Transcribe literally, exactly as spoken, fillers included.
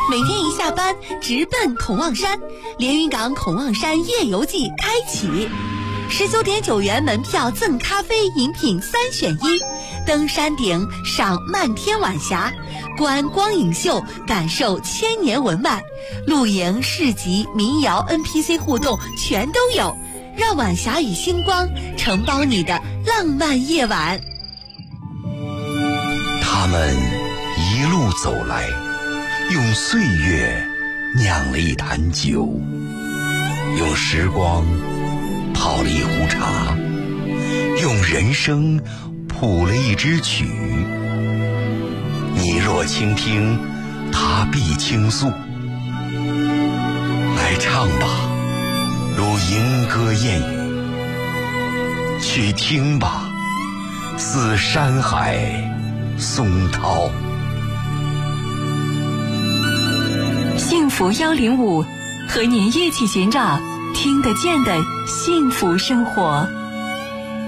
每天一下班直奔孔望山，连云港孔望山夜游季开启，十九点九元门票赠咖啡饮品三选一，登山顶赏漫天晚霞，观光影秀感受千年文脉，露营市集民谣 N P C 互动全都有，让晚霞与星光承包你的浪漫夜晚。 他们一路走来，用岁月酿了一坛酒，用时光泡了一壶茶，用人生谱了一支曲。你若倾听，他必倾诉。来唱吧，如莺歌燕语；去听吧，似山海松涛。 幸福幺零五，和您一起寻找听得见的幸福生活。